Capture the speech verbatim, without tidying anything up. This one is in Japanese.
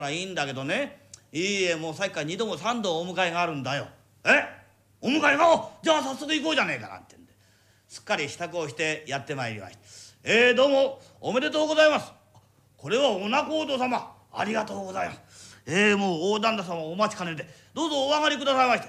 いいんだけどね、いいえ、もうさっきから二度も三度お迎えがあるんだよ。えお迎えが、じゃあ早速行こうじゃねえかなんてんで、すっかり支度をしてやってまいりました。えー、どうもおめでとうございます。これはお仲人様、ありがとうございます。えー、もう大旦那様お待ちかねで、どうぞお上がりくださいまして。